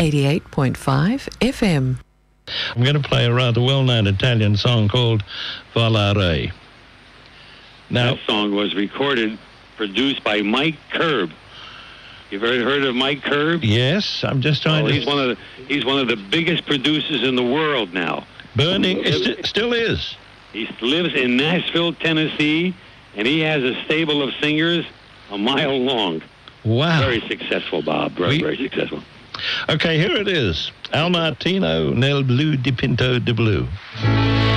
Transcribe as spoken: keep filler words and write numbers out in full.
eighty-eight point five F M. I'm going to play a rather well-known Italian song called Volare. Now, that song was recorded, produced by Mike Curb. You've ever heard of Mike Curb? Yes, I'm just trying oh, to... He's one of the he's one of the biggest producers in the world now. Burning, it st- still is. He lives in Nashville, Tennessee, and he has a stable of singers a mile long. Wow. Very successful, Bob. Very, We- very successful. Okay, here it is. Al Martino nel blu di Pinto di Blu.